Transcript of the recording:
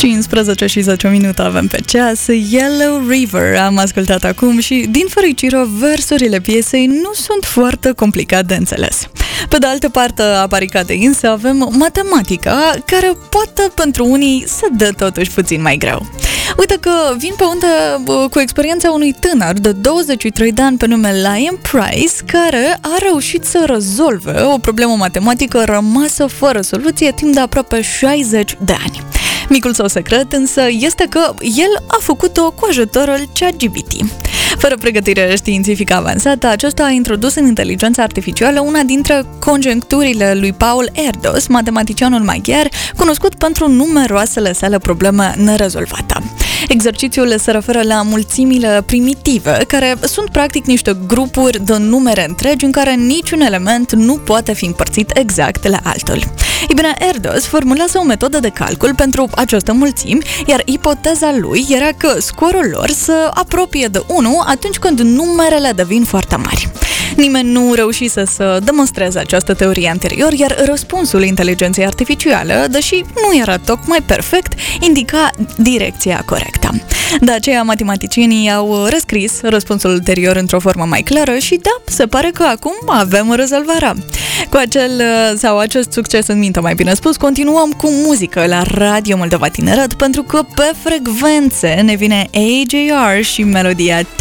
15 și 10 minute avem pe ceas. Yellow River am ascultat acum și, din fericire, versurile piesei nu sunt foarte complicate de înțeles. Pe de altă parte a baricadei însă avem matematica, care poate pentru unii să dă totuși puțin mai greu. Uite că vin pe undă cu experiența unui tânăr de 23 de ani pe nume Liam Price, care a reușit să rezolve o problemă matematică rămasă fără soluție timp de aproape 60 de ani. Micul său secret însă este că el a făcut-o cu ajutorul ChatGPT. Fără pregătire științifică avansată, acesta a introdus în inteligența artificială una dintre conjecturile lui Paul Erdos, matematicianul maghiar, cunoscut pentru numeroasele sale probleme nerezolvate. Exercițiul se referă la mulțimile primitive, care sunt practic niște grupuri de numere întregi în care niciun element nu poate fi împărțit exact la altul. Ei bine, Erdos formulează o metodă de calcul pentru această mulțimi, iar ipoteza lui era că scorul lor se apropie de 1 atunci când numerele devin foarte mari. Nimeni nu reușise să demonstreze această teorie anterior, iar răspunsul inteligenței artificiale, deși nu era tocmai perfect, indica direcția corectă. De aceea, matematicienii au rescris răspunsul ulterior într-o formă mai clară și da, se pare că acum avem rezolvarea. Cu acest succes în minte, mai bine spus, continuăm cu muzică la Radio Moldova Tineret, pentru că pe frecvențe ne vine AJR și melodia